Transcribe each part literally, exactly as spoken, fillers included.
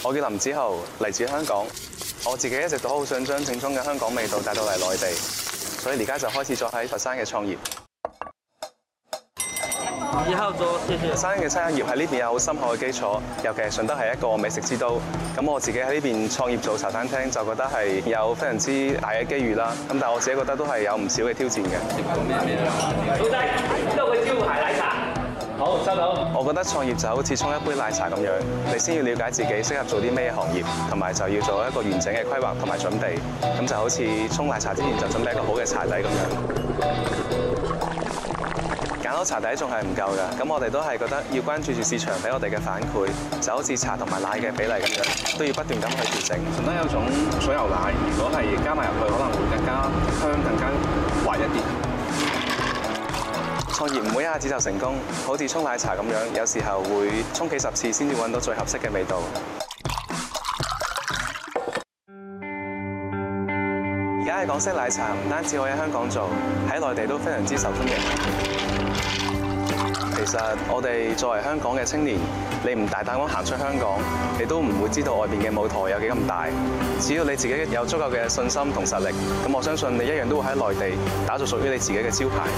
我叫林子豪，嚟自香港。我自己一直都好想將正宗嘅香港味道帶到嚟內地，所以而家就開始咗喺佛山嘅創業。 一號桌，謝謝。 佛山嘅餐飲業喺呢邊有好深厚嘅基礎，尤其係順德係一個美食之都。咁我自己喺呢邊創業做茶餐廳，就覺得係有非常之大嘅機遇啦。咁但係我自己覺得都係有唔少嘅挑戰嘅。 老細，呢度嘅招牌奶茶。好，收到。 我覺得創業就好似沖一杯奶茶咁樣，你先要了解自己適合做啲咩行業，同埋就要做一個完整嘅規劃同埋準備。咁就好似沖奶茶之前就準備一個好嘅茶底咁樣。揀好茶底仲係唔夠㗎，咁我哋都係覺得要關注住市場俾我哋嘅反饋，就好似茶同埋奶嘅比例咁樣，都要不斷咁去調整。順德有種水牛奶，如果係加埋入去，可能會更加香、更加滑一啲。創業唔會一下子就成功，好似沖奶茶咁樣，有時候會沖幾十次先至揾到最合適嘅味道。而家嘅港式奶茶唔單止可以喺香港做，喺內地都非常之受歡迎。其實我哋作為香港嘅青年，你唔大膽咁行出香港，你都唔會知道外邊嘅舞台有幾咁大。只要你自己有足夠嘅信心同實力，咁我相信你一樣都會喺內地打造屬於你自己嘅招牌。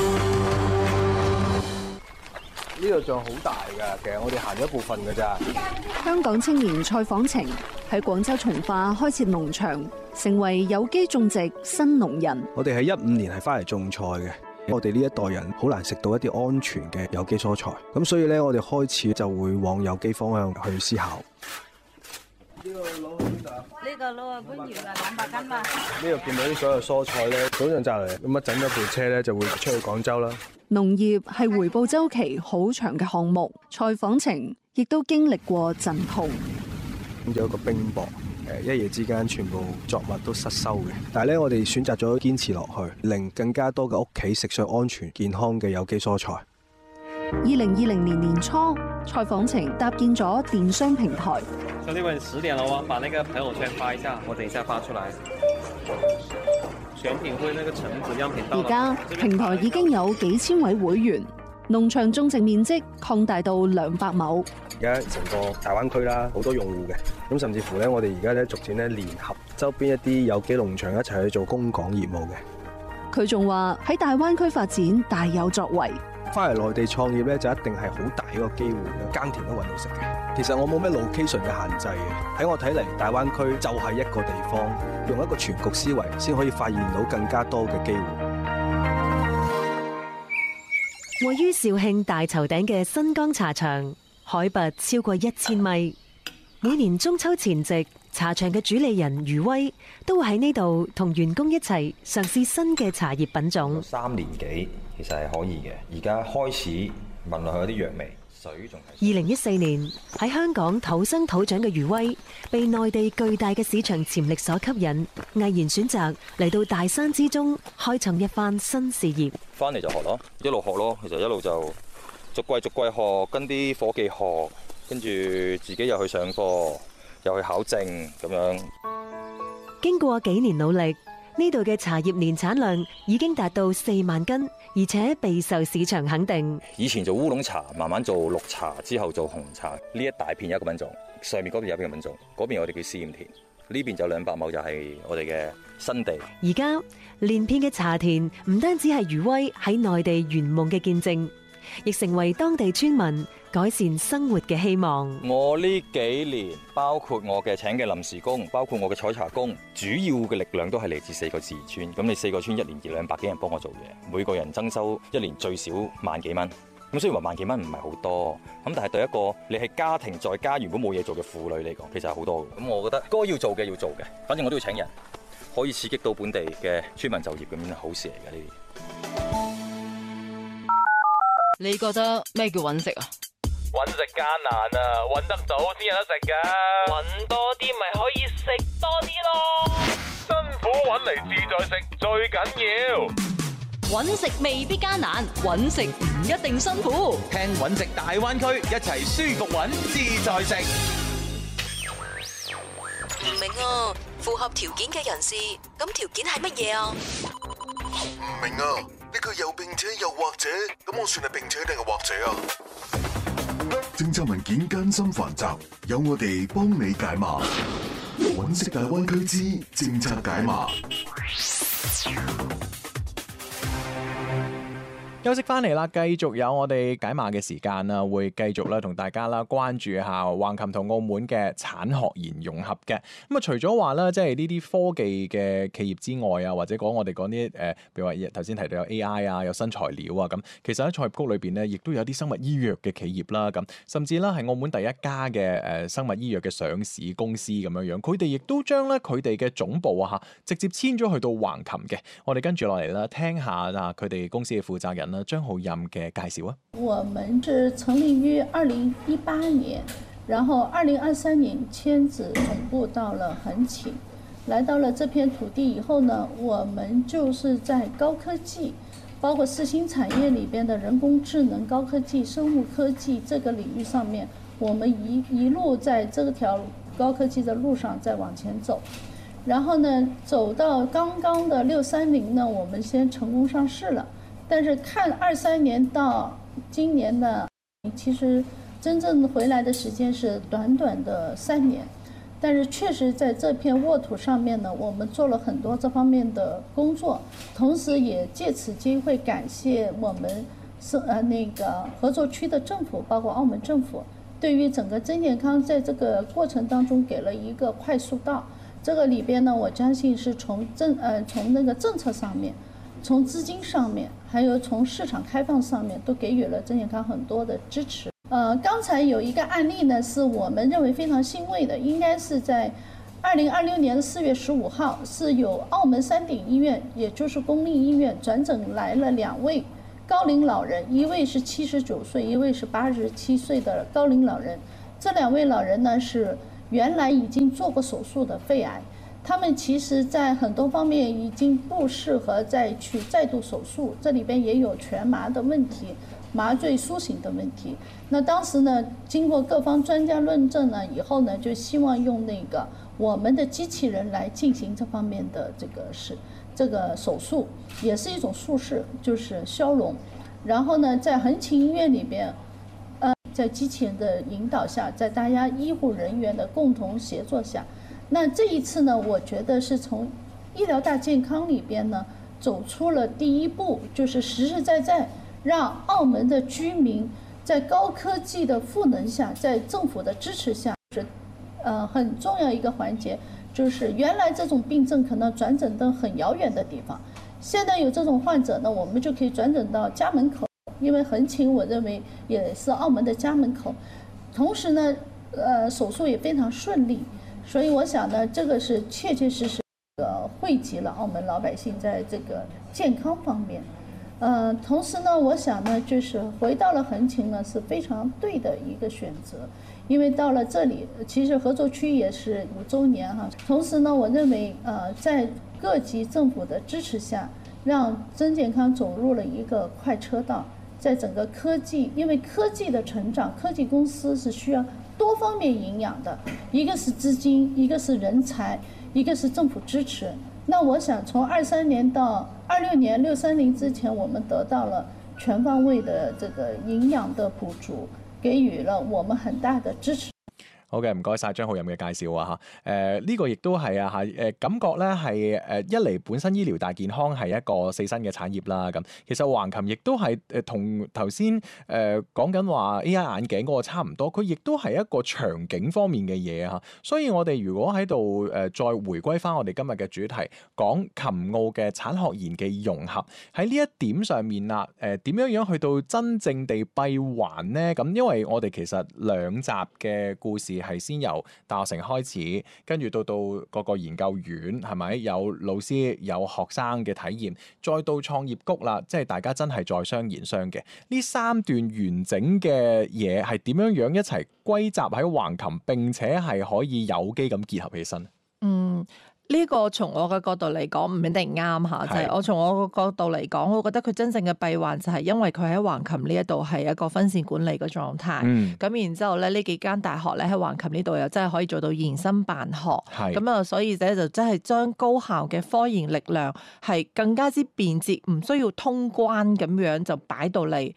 呢度仲好大㗎，其實我哋行咗一部分㗎咋。 香港青年蔡晃晴喺廣州從化開設農場，成為有機種植新農人。 我哋喺一五年係翻嚟種菜嘅。我哋呢一代人好難食到一啲安全嘅有機蔬菜，咁所以咧，我哋開始就會往有機方向去思考。呢個攞去邊度啊？ 呢個攞去番禺啊，兩百斤嘛。 呢度見到啲所有蔬菜咧，早上摘嚟，咁一整咗部車咧就會出去廣州啦。 農業係回報週期好長嘅項目，蔡晃晴亦都經歷過陣痛。 咁有一個冰雹。誒一夜之間，全部作物都失收嘅。但係咧，我哋選擇咗堅持落去，令更加多嘅屋企食上安全健康嘅有機蔬菜。 二零二零年年初，蔡晃晴搭建咗電商平台。 兄弟們，十點了喎，把那個朋友圈發一下，我等一下發出來。選品會那個橙子樣品到。 而家平台已經有幾千位會員，農場種植面積擴大到兩百畝。 而家成個大灣區啦，好多用戶嘅，咁甚至乎咧，我哋而家咧逐漸咧聯合周邊一啲有機農場一齊去做供港業務嘅。 佢仲話喺大灣區發展大有作為。 翻嚟內地創業咧，就一定係好大一個機會嘅，耕田都揾到食嘅。其實我冇咩 location 嘅限制嘅，喺我睇嚟，大灣區就係一個地方，用一個全局思維先可以發現到更加多嘅機會。 位於肇慶大頭頂嘅新江茶場，海拔超過一千米。每年中秋前夕，茶場嘅主理人余威都會喺呢度同員工一齊嘗試新嘅茶葉品種。 三年幾其實係可以嘅，而家開始聞落去有啲藥味，水仲係。 二零一四年喺香港土生土長嘅余威，被內地巨大嘅市場潛力所吸引，毅然選擇嚟到大山之中開創一番新事業。 翻嚟就學咯，一路學咯，其實一路就逐季逐季學，跟啲伙計學，跟住自己又去上課，又去考證咁樣。 經過幾年努力，呢度嘅茶葉年產量已經達到四萬斤，而且備受市場肯定。 以前做烏龍茶，慢慢做綠茶，之後做紅茶。呢一大片有一個品種，上面嗰邊有一個品種，嗰邊我哋叫試驗田，呢邊就兩百畝就係我哋嘅新地。 而家連片嘅茶田唔單止係余威喺內地圓夢嘅見證，亦成為當地村民改善生活嘅希望。 我呢幾年，包括我嘅請嘅臨時工，包括我嘅採茶工，主要嘅力量都係嚟自四個自然村。咁你四個村一年二兩百幾人幫我做嘢，每個人增收一年最少萬幾蚊。咁雖然話萬幾蚊唔係好多，咁但係對一個你係家庭在家原本冇嘢做嘅婦女嚟講，其實係好多嘅。咁我覺得該要做嘅要做嘅，反正我都要請人，可以刺激到本地嘅村民就業，咁樣好事嚟嘅呢啲。 你覺得咩叫揾食啊？ 揾食艱難啊，揾得到先有得食噶。揾多啲咪可以食多啲咯。辛苦揾嚟自在食最緊要。 揾食未必艱難，揾食唔一定辛苦。 聽揾食大灣區，一齊舒服揾自在食。 唔明啊，符合條件嘅人士，咁條件係乜嘢啊？ 唔明啊，呢句又並且又或者，咁我算係並且定係或者啊？ 政策文件艱深繁雜，有我哋幫你解碼。揾食大灣區之政策解碼。 休息翻嚟啦，繼續有我哋解碼嘅時間啦，會繼續啦同大家啦關注下橫琴同澳門嘅產學研融合嘅。咁啊，除咗話啦，即係呢啲科技嘅企業之外啊，或者講我哋講啲誒，譬如話頭先提到有 A I 啊，有新材料啊，咁其實喺創業谷裏邊咧，亦都有啲生物醫藥嘅企業啦，咁甚至啦係澳門第一家嘅誒生物醫藥嘅上市公司咁樣樣，佢哋亦都將咧佢哋嘅總部啊嚇直接遷咗去到橫琴嘅。我哋跟住落嚟啦，聽下啊佢哋公司嘅負責人張浩任嘅介紹啊。 我們是成立於二零一八年，然後二零二三年遷址總部到了橫琴。來到了這片土地以後呢，我們就是在高科技，包括新興產業裏邊的人工智能、高科技、生物科技這個領域上面，我們一一路在這條高科技的路上在往前走。然後呢，走到剛剛的六三零呢，我們先成功上市了。但是看二三年到今年呢，其實真正回來的時間是短短的三年，但是確實在這片沃土上面呢，我們做了很多這方面的工作，同時也借此機會感謝我們是呃那個合作區的政府，包括澳門政府，對於整個真健康在這個過程當中給了一個快速道。這個裏邊呢，我相信是從政呃從那個政策上面，從資金上面，還有從市場開放上面，都給予了真健康很多的支持。呃，剛才有一個案例呢，是我們認為非常欣慰的，應該是在二零二六年的四月十五號，是有澳門山頂醫院，也就是公立醫院轉診來了兩位高齡老人，一位是七十九歲，一位是八十七歲的高齡老人。這兩位老人呢，是原來已經做過手術的肺癌。他們其實在很多方面已經不適合再去再度手術，這裏邊也有全麻的問題，麻醉蘇醒的問題。那當時呢，經過各方專家論證呢以後呢，就希望用那個我們的機器人來進行這方面的這個是這個手術，也是一種術式，就是消融。然後呢，在橫琴醫院裏邊，呃，在機器人的引導下，在大家醫護人員的共同協作下。那這一次呢，我覺得是從醫療大健康裏邊呢走出了第一步，就是實實在在讓澳門的居民在高科技的賦能下，在政府的支持下，是呃很重要一個環節，就是原來這種病症可能轉診到很遙遠的地方，現在有這種患者呢，我們就可以轉診到家門口，因為橫琴我認為也是澳門的家門口，同時呢，呃手術也非常順利。所以我想呢，這個是確確實實呃惠及了澳門老百姓在這個健康方面。呃，同時呢，我想呢，就是回到了橫琴呢是非常對的一個選擇，因為到了這裡，其實合作區也是五週年哈。同時呢，我認為呃在各級政府的支持下，讓真健康走入了一個快車道，在整個科技，因為科技的成長，科技公司是需要多方面營養的，一個是資金，一個是人才，一個是政府支持。那我想從二三年到二六年六三零之前，我們得到了全方位的這個營養的補助，給予了我們很大的支持。 好嘅，唔該晒張浩任嘅介紹啊嚇。誒呢個亦都係啊嚇誒感覺咧係誒一嚟本身醫療大健康係一個四新嘅產業啦。咁其實橫琴亦都係誒同頭先誒講緊話 A I 眼鏡嗰個差唔多，佢亦都係一個場景方面嘅嘢嚇。所以我哋如果喺度誒再回歸翻我哋今日嘅主題，講琴澳嘅產學研嘅融合，喺呢一點上面啦，誒點樣樣去到真正地閉環呢？咁因為我哋其實兩集嘅故事。係先由大學城開始，跟住到到各個研究院，係咪有老師有學生嘅體驗，再到創業谷啦，即係大家真係在商言商嘅呢三段完整嘅嘢，係點樣樣一齊歸集喺橫琴，並且係可以有機咁結合起身。 嗯。呢個從我嘅角度嚟講唔一定啱嚇，就係、是、我從我個角度嚟講，我覺得佢真正嘅閉環就係因為佢喺橫琴呢一度係一個分線管理嘅狀態。咁、嗯、然之後咧，呢幾間大學咧喺橫琴呢度又真係可以做到延伸辦學。咁啊，所以咧就真係將高校嘅科研力量係更加之便捷，唔需要通關咁樣就擺到嚟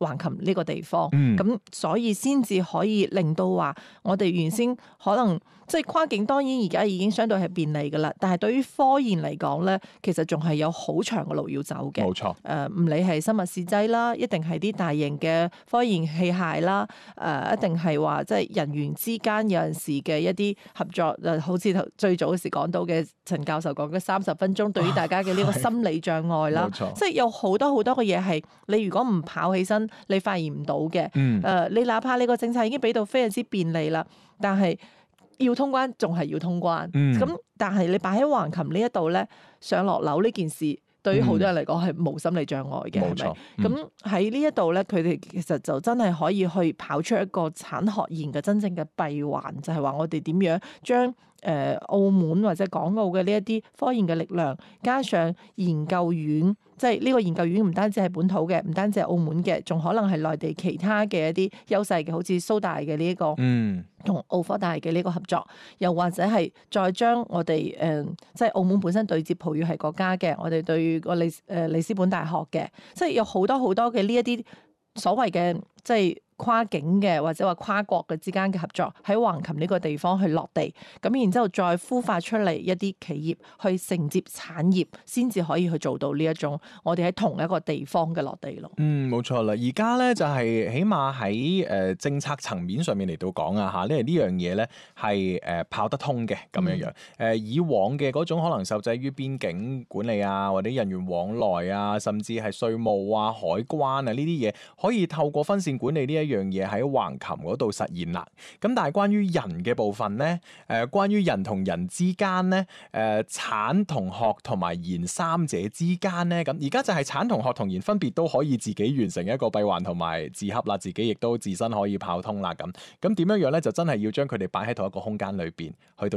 橫琴呢個地方，咁、 嗯、 所以先至可以令到話我哋原先可能即係跨境，當然而家已經相對係便利噶啦，但係對於科研嚟講咧，其實仲係有好長嘅路要走嘅。 冇錯，誒、 呃、唔理係生物試劑啦，一定係啲大型嘅科研器械啦，誒、呃、一定係話即係人員之間有陣時嘅一啲合作，誒好似頭最早嗰時講到嘅陳教授講嘅三十分鐘，對於大家嘅呢個心理障礙啦，即係有好多好多嘅嘢係你如果唔跑起身，你發現唔到嘅。誒、 嗯呃，你哪怕你個政策已經俾到非常之便利啦，但係要通關仲係要通關。咁、嗯、但係你擺喺橫琴呢一度咧，上落樓呢件事，對於好多人嚟講係冇心理障礙嘅，係咪？咁喺呢一度咧，佢哋其實就真係可以去跑出一個產學研嘅真正嘅閉環，就係、是、話我哋點樣將誒、呃、澳門或者港澳嘅呢一啲科研嘅力量，加上研究院，即係呢個研究院唔單止係本土嘅，唔單止係澳門嘅，仲可能係內地其他嘅一啲優勢嘅，好似蘇大嘅呢一個。嗯。同澳科大嘅呢個合作，又或者係再將我哋誒、呃，即係澳門本身對接葡語系國家嘅，我哋對個里誒里斯本大學嘅，即係有好多好多嘅呢一啲所謂嘅即係跨境嘅或者話跨國嘅之間嘅合作，喺橫琴呢個地方去落地，咁然之後再孵化出嚟一啲企業去承接產業，先至可以去做到呢一種我哋喺同一個地方嘅落地咯。嗯， 冇錯啦。而家咧就係起碼喺誒政策層面上面嚟到講啊嚇，因為呢樣嘢咧係誒跑得通嘅咁樣樣。誒、嗯、以往嘅嗰種可能受制於邊境管理啊，或者人員往來啊，甚至係稅務啊、海關啊呢啲嘢，可以透過分線管理呢一樣嘢喺橫琴嗰度實現啦。咁但係關於人嘅部分咧，誒、呃、關於人同人之間咧，誒、呃、產同學同埋研三者之間咧，咁而家就係產同學同研分別都可以自己完成一個閉環同埋自洽啦，自己亦都自身可以跑通啦。咁咁點樣樣咧，就真係要將佢哋擺喺同一個空間裏邊去到。